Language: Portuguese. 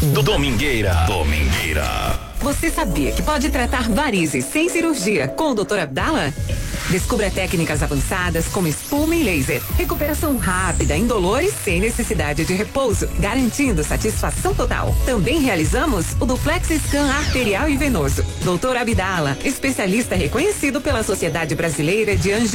Domingueira. Você sabia que pode tratar varizes sem cirurgia com o Dr. Abdala? Descubra técnicas avançadas como espuma e laser. Recuperação rápida, indolor e sem necessidade de repouso, garantindo satisfação total. Também realizamos o duplex scan arterial e venoso. Dr. Abdala, especialista reconhecido pela Sociedade Brasileira de